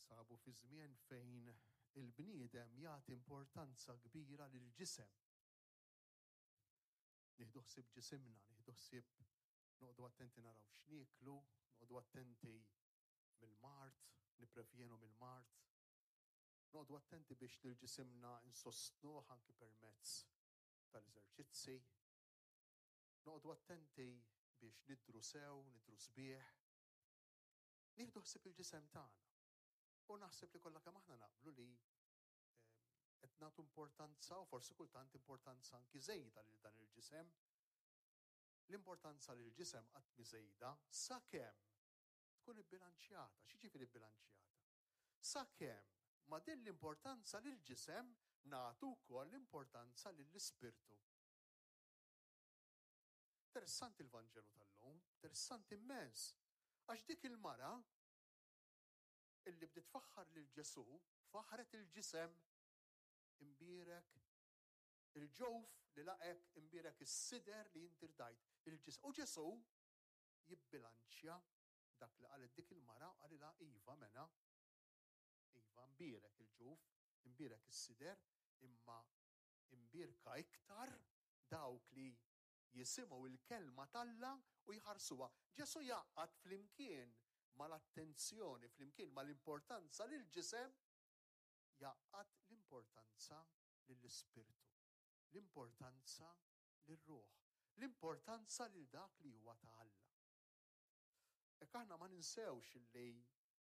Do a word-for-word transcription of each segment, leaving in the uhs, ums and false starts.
Ninsabu fi żmien fejn il-bniedem jagħti importanza kbira lil ġisem. Nieħdu ħsieb ġisimna, nieħdu ħsieb noqogħdu attenti naraw x'nieklu, noqogħdu attenti mill-mart, nipprevjenu mill-mart. Noqogħdu attenti biex lil ġisimna insostnuh anki permezz tal-eżerċizzi. Noqogħdu attenti biex nidru sew, nidru sbieħ. Nieħdu ħsieb il-ġisem tagħna. U naħseb li kollha kemm aħna naqblu li qed nagħtu importanza u forsi kultant importanza anki żejda lil dan il-ġisem. L-importanza lil ġisem qatt mi żejda sakemm tkun ibbilanċjata. X'jiġifieri bbilanċjata? Sakemm ma din l-importanza lil ġisem nagħtu wkoll l-importanza lill-ispirtu. Interessanti l-Vanġelu tal-lum, interessanti immens. Għax dik il-mara illi bdiet tfaħħar lil Ġesu, faħret il-ġisem imbierek, il-ġewf li laqek imbierek is-sider li inti rdajt il-ġisem. U Ġesu jibbilanċja dak li qalet dik il-mara qalilha iva mena. Iva imbierek il-ġewf, imbierek is-sider, imma imbierka iktar dawk li jisimgħu il-kelma talla u jħarsuha. Ġesu jaqgħad flimkien mal-attenzjoni, flimkien mal-importanza lil ġisem, jaqgħad l-importanza lill-ispirtu, l-importanza lir-ruħ, l-importanza lil dak li huwa ta' Alla. Hekk aħna ma ninsewx illi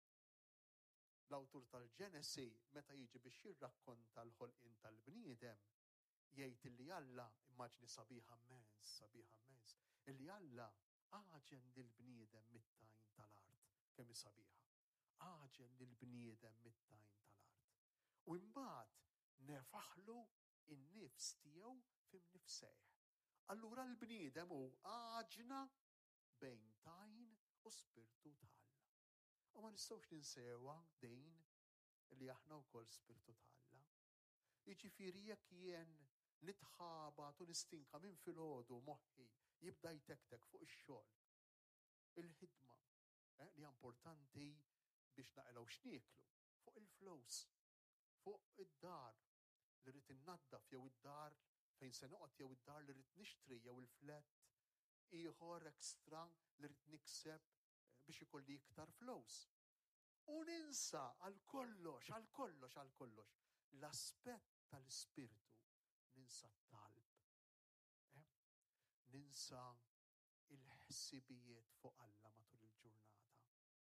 l-awtur tal-Ġenesi meta jiġi biex jirrakkonta l-ħolqien tal-bniedem jgħid illi Alla, immaġni sabiħa immens, sabiħa immens, illi Alla għaġen lill-bniedem mit-tajn tal-art. Kemm sabiħa. Għaġen lill-bniedem mit-tajn tal-art. U mbagħad nefaħlu in-nifs tiegħu f'imnifsejh. Allura l-bniedem hu għaġna bejn tajn u spirtu ta' Alla. U ma nistgħux ninsewha dejn li aħna wkoll spirtu ta' Alla. Jiġifieri jekk jien nitħabat u nistinka minn filgħodu moħħi jibda jtektek fuq ix-xogħol. Il-ħidma eh, li importanti biex naqilgħu x'nieklu, fuq il-flus, fuq id-dar li rrid innaddaf jew id-dar fejn se noqgħod jew id-dar li rrid nixtri jew il-flett ieħor ekstra li rrid nikseb biex ikolli iktar flus. U ninsa għal kollox, għal kollox, għal kollox l-aspett tal-ispirtu. Ninsa t-talb, eh? Ninsa il-ħsibijiet fuq Alla matul il-ġurnata.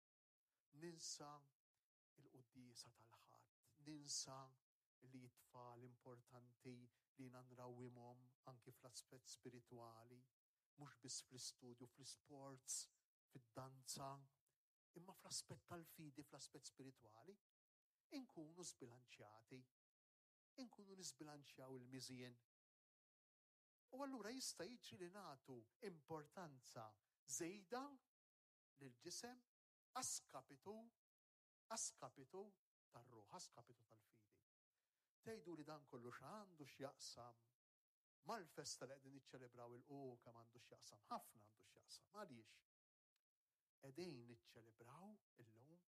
Ninsa il-qudiesa tal-ħadd, ninsa li t-tfal importanti li nanrawimhom anki fl-aspett spirituali, mhux biss fl-istudju, fl-sports, fid-danza, imma fl-aspett tal-fidi, fl-aspett spirituali, inkunu sbilanċjati. Inkunu nisbilanċjaw il-miżjien. U allura jista' jiġri li nagħtu importanza żejda lill-ġisem għaskapitu għaskapitu tar-ruħ, għaskapitu tal-fidi. Tgħidu li dan kollu x'għandu x'jaqsam mal-festa li qegħdin niċċelebraw il-qu kemm għandu x'jaqsam, ħafna għandu x'jaqsam. Għaliex? Qegħdin niċċelebraw illum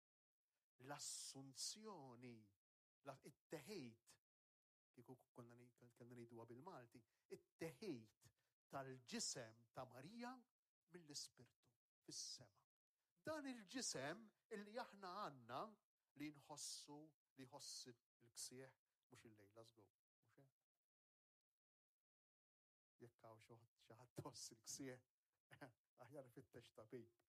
l-assunzjoni, it-teħid kieku konna ngħiduha bil-Malti, it-teħid tal-ġisem ta' Marija mill-Ispirtu fis-sema. Dan il-ġisem illi aħna għandna li nħossu li jħossi l-ksieħ mhux il-lejla żgur, mhux hekk? Jekk hawn xi ħadd tħoss il-ksieħ aħjar fittex tabib.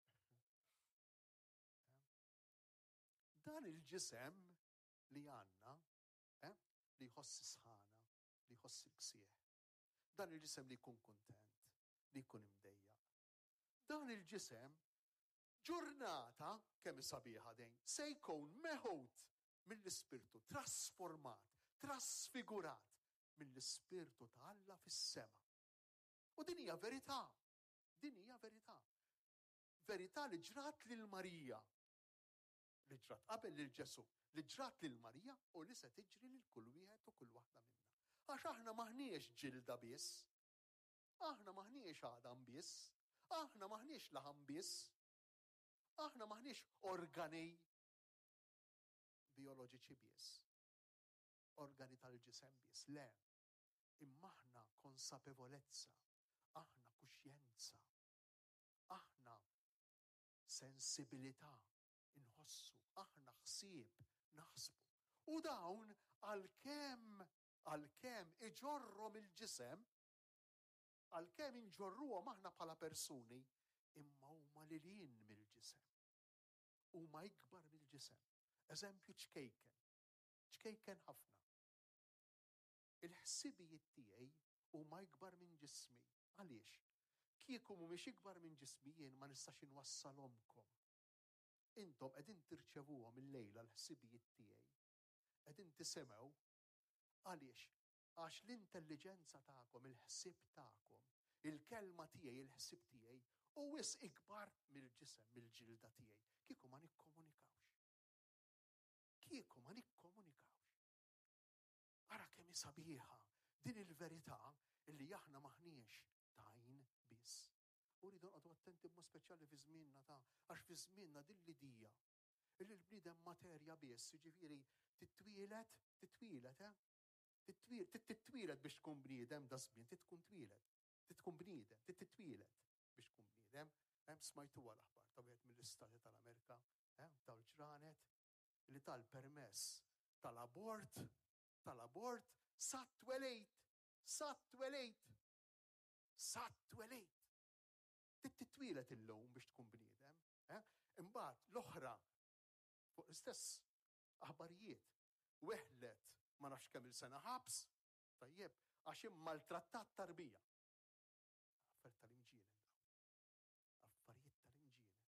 Dan il-ġisem li għandna eh? li jħossi sħana, li jħossi l-ksieħ. Dan il-ġisem li jkun kontent, li jkun imdejjaq. Dan il-ġisem ġurnata kemm sabiħa dejn se jkun meħud mill-Ispirtu, trasformat, trasfigurat mill-Ispirtu ta' Alla fis-sema. U din hija verità. Din hija verità. Verità li ġrat lil Marija. Li ġrat qabel lil Ġesu. Li ġrat lil Marija u li se tiġri lil kull wieħed u kull waħda minna. Għax aħna maħniex ġilda biss, aħna maħniex għadam biss, aħna maħniex laħam biss, aħna maħniex organi, bioloġiċi biss, organi tal-ġisem biss, le. Imma aħna konsapevolezza, aħna kuxjenza, aħna sensibilità, inħossu, aħna ħsieb, naħsbu. U dawn għalkemm għalkemm iġorrom il-ġisem, għalkemm inġorruhom aħna bħala persuni, imma huma lilin mill-ġisem. Huma ikbar mill-ġisem. Eżempju ċkejken. ċkejken ħafna. Il-ħsibijiet tiegħi huma ikbar minn ġismi. Għaliex? Kieku mhumiex ikbar minn ġismi jien ma nistax inwassalhomkom. Intom qegħdin tirċevuhom il-lejla l-ħsibijiet tiegħi. Qegħdin tisimgħu għaliex? Għax l-intelligenza tagħkom, il-ħsieb tagħkom, il-kelma tiegħi, il-ħsieb tiegħi u wis ikbar mill-ġisem, mill-ġilda tiegħi. Kieku ma nikkomunikawx. Kieku ma nikkomunikawx. Ara kemm sabiħa din il-verità illi aħna maħniex tajn biss. U rridu nqogħdu attenti b'mod speċjali fi żmienna ta' għax fi żmienna din l-idija illi l-bniedem materja biss, jiġifieri titwielet, titwielet, eh? Titwielet biex tkun bniedem da żmien, titkun twielet, titkun bniedem, titwielet biex tkun bniedem. Hemm smajtuha l-aħbar ta' wieħed mill-Istati tal-Amerika, tal-ġranet, li tal-permess tal-abort, tal-abort sa twelejt, sa twelejt, sa twelejt. Titwielet illum biex tkun bniedem. Imbagħad l-oħra fuq l-istess aħbarijiet weħlet ma nafx kemm il-sena ħabs, tajjeb, għax immaltrattat tarbija. Affarijiet tal-imġienen dawn. Affarijiet tal-imġienen.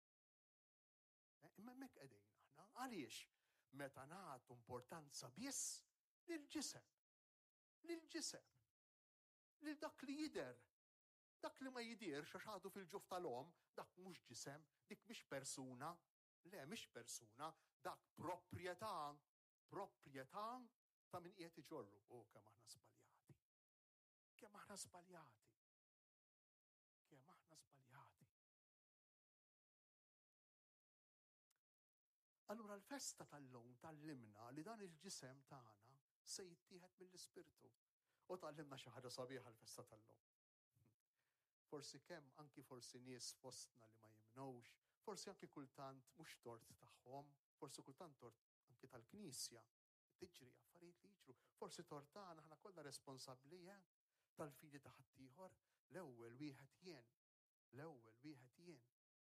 Imma hemmhekk qegħdin aħna. Għaliex? Meta nagħtu importanza biss lill-ġisem. Lill-ġisem. Lil dak li jidher. Dak li ma jidirx għax għadu fil-ġuf tal-om, dak mhux ġisem, dik mhix persuna, le mhix persuna, dak proprjetà, proprjetà ta' min qiegħed iġorru. Oh, kemm aħna żbaljati. Kemm aħna żbaljati. Kemm aħna żbaljati. Allura l-festa tal-lum tallimna li dan il-ġisem tagħna se jittieħed mill-Ispirtu. U tallimna xi ħaġa sabiħa l-festa tal-lum. Forsi kemm anki forsi nies fostna li ma jimnowx, forsi anki kultant mhux tort tagħhom, forsi kultant tort anki tal-Knisja. Tiġri affarijiet li jiġru. Forsi tortana aħna kollha responsabbli tal-fidi ta' ħaddieħor, l-ewwel wieħed jien, l-ewwel wieħed jien.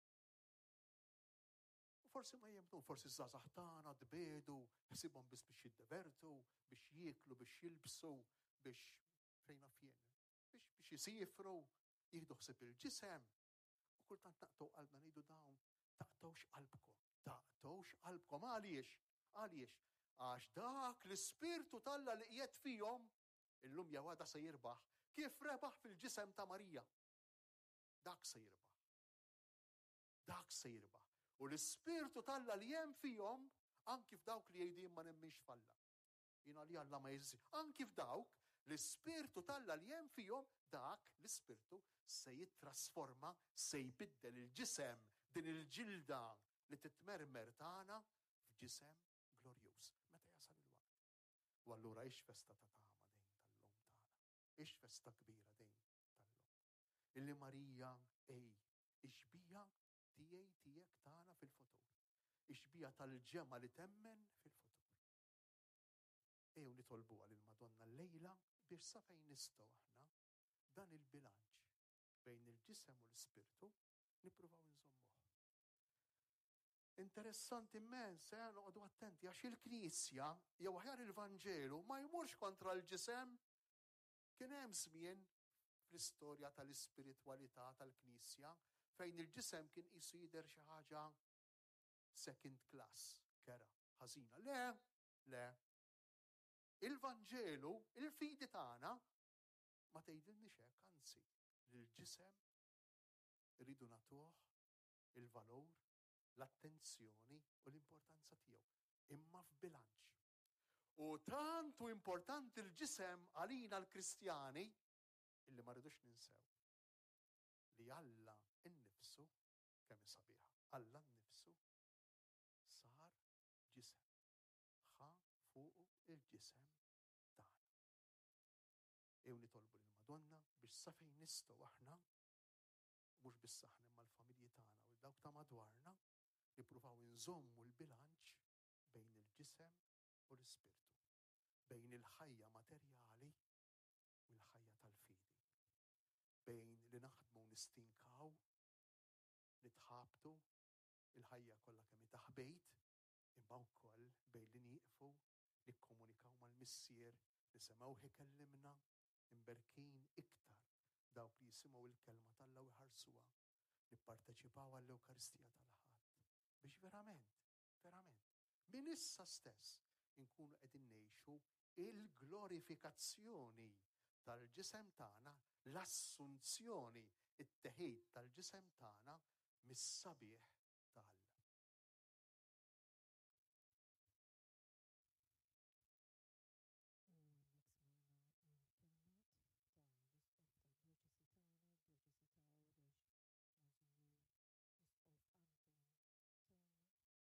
U forsi ma jemnu, forsi żgħażagħ tagħna dbedu, ħsibhom biss biex jiddevertu, biex jieklu, biex jilbsu, biex fejn naf jien, biex biex jisifru, jieħdu ħsieb il-ġisem. U kultant naqtaw qalbna ngħidu dawn, taqtawx qalbkom, taqtawx qalbkom għaliex? Għaliex? Għax dak l-Ispirtu Talla li qiegħed fihom illum jew għada se jirbaħ kif rebaħ fil-ġisem ta' Marija. Dak se jirbaħ. Dak se jirbaħ. U l-Ispirtu Talla li hemm fihom anki f'dawk li jgħidin ma nemmix falla. Jiena li Alla ma jeżi. Anki f'dawk l-Ispirtu Talla li hemm fihom dak l-Ispirtu se jittrasforma, se jbiddel il-ġisem din il-ġilda li titmermer tagħna f'ġisem glorjuż. Meta jasal il-waqt. U allura ix festa ta' tama dejn tal-lum tagħna. Ix festa kbira dejn tal-lum. Illi Marija ej, ixbija tiegħi tiegħek tagħna fil-futur. Ixbija tal-ġema li temmen fil-futur. Ejjew nitolbuha lil Madonna l-lejla biex sa fejn nistgħu aħna dan il-bilanċ bejn il-ġisem u l-Ispirtu nippruvaw inżommuh. Interessanti immens, eh, noqogħdu attenti għax il-Knisja jew aħjar il-Vanġelu ma jmurx kontra l-ġisem. Kien hemm żmien fl-istorja tal-ispiritwalità tal-Knisja fejn il-ġisem kien qisu jidher xi ħaġa second class, kera, ħażina. Le, le. Il-Vanġelu, il-fidi tagħna ma tgħidilniex hekk, anzi, lill-ġisem irridu nagħtuh il-valur, l-attenzjoni u l-importanza tiegħu, imma f'bilanċ. U tantu importanti l-ġisem għalina l-Kristjani illi ma rridux ninsew li Alla innifsu kemm sabiħa. Alla nnifsu sar ġisem. il-ġisem tagħna. Ew nitolbu lil Madonna biex sa fejn nistgħu aħna mhux biss aħna imma l-familji tagħna u dawk ta' madwarna nippruvaw inżommu l-bilanċ bejn il-ġisem u l-ispirtu, bejn il-ħajja materjali u l-ħajja tal-fidi, bejn li naħdmu nistinkaw, nitħabtu, il-ħajja kollha kemm taħbejt, imma wkoll bejn li nieqfu nikkomunikaw mal-missier, nisimgħu ikellimna, imberkin iktar dawk li jisimgħu il-kelma tal-Alla u jħarsuha, nipparteċipaw għall-Ewkaristija tal-ħadd. Biex verament, verament, minn issa stess inkunu qegħdin ngħixu il-glorifikazzjoni tal-ġisem tagħna, l-assunzjoni, it-teħid tal-ġisem tagħna mis-sabiħ ta' Alla. U hemmhekk smajna il-kelmiet tal-Isqof tad-Djoċesi tagħna, d-Djoċesi ta' Għawdex, Monsignur Isqof Anton Turner,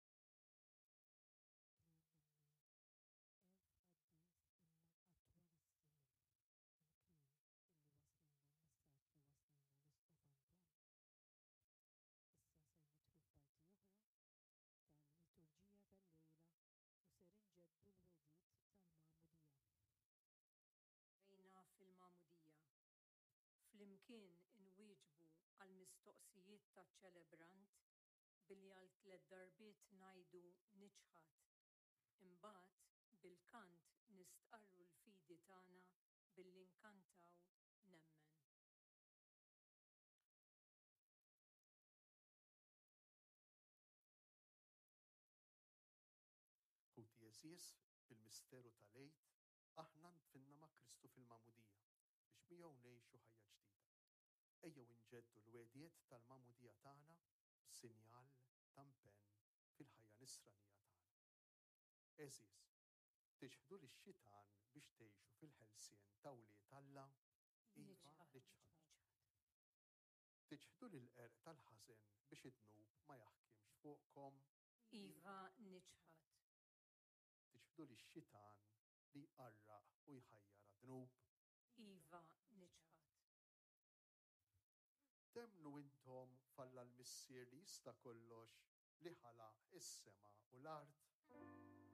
li għallimna elf għaddiż imma qatt waslilna il-kliem illi waslilna l-messaġġ li waslilna l-Isqof Anton. Issa ser nidħlu f'parti oħra tal-liturġija tal-lejla u ser inġeddu l-wedid tal-Magħmudija. Rejna fil-Magħmudija. Flimkien inwieġbu għall-mistoqsijiet taċ-ċelebrant billi għal tliet darbiet ngħidu niċħad. Imbagħad bil-kant nistqarru l-fidi tagħna billi nkantaw nemmen. Ħuti eżies fil-misteru tal-għid aħna ntfinna ma' Kristu fil-Magħmudija biex miegħu ngħixu ħajja ġdida. Ejjew inġeddu l-wedijiet tal-Magħmudija tagħna b'sinjal ta' impenn fil-ħajja nisranija tagħna. Eżies, tiġħdu lix-xitan biex tgħixu fil-ħelsien ta' wlied Alla iva niċħad. Tiġħdu lill-qerq tal-ħażen biex id-dnub ma jaħkimx fuqkom iva niċħad. Tiġħdu lix-xitan li jqarraq u jħajjar għad-dnub iva niċħad. Temnu intom falla l-missier li jista' kollox li ħalaq is-sema u l-art.